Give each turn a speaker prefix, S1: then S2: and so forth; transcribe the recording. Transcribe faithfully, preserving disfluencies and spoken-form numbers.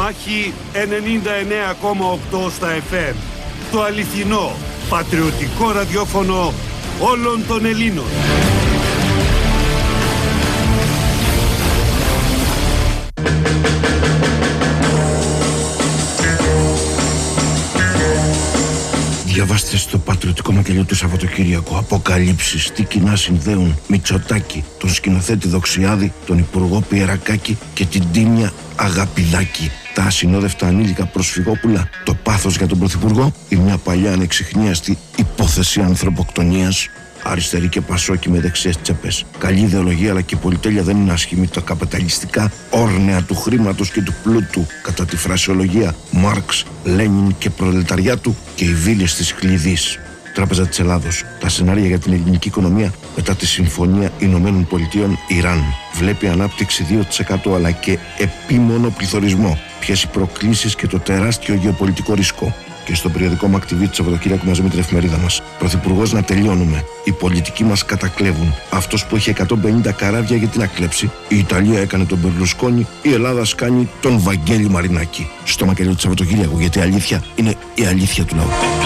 S1: Μάχη ενενήντα εννέα κόμμα οκτώ στα εφ εμ. Το αληθινό, πατριωτικό ραδιόφωνο όλων των Ελλήνων.
S2: Διαβάστε στο πατριωτικό μακελιό του Σαββατοκύριακο αποκαλύψεις τι κοινά συνδέουν Μητσοτάκη, τον σκηνοθέτη Δοξιάδη, τον υπουργό Πιερακάκη και την τίμια Αγαπηδάκη. Τα ασυνόδευτα ανήλικα προσφυγόπουλα, το πάθος για τον πρωθυπουργό ή μια παλιά ανεξιχνίαστη υπόθεση ανθρωποκτονίας. Αριστεροί και πασόκοι με δεξιές τσέπες. Καλή ιδεολογία αλλά και η πολυτέλεια δεν είναι άσχημη. Τα καπιταλιστικά όρνεα του χρήματος και του πλούτου, κατά τη φρασιολογία Μάρξ, Λένιν και προλεταριάτου, και οι βίλες της κλειδής. Τράπεζα της Ελλάδος. Τα σενάρια για την ελληνική οικονομία μετά τη Συμφωνία Ηνωμένων Πολιτειών Ιράν. Βλέπει ανάπτυξη δύο τοις εκατό αλλά και επίμονο πληθωρισμό. Ποιες οι προκλήσεις και το τεράστιο γεωπολιτικό ρίσκο. Και στο περιοδικό Mac τι βι του Σαββατοκύριακου μαζί με την εφημερίδα μας. Πρωθυπουργός να τελειώνουμε. Οι πολιτικοί μας κατακλέβουν. Αυτός που έχει εκατόν πενήντα καράβια γιατί να κλέψει. Η Ιταλία έκανε τον Μπερλουσκόνη. Η Ελλάδα σκάνει τον Βαγγέλη Μαρινάκη. Στο μακελιό του Σαββατοκύριακου, γιατί η αλήθεια είναι η αλήθεια του λαού.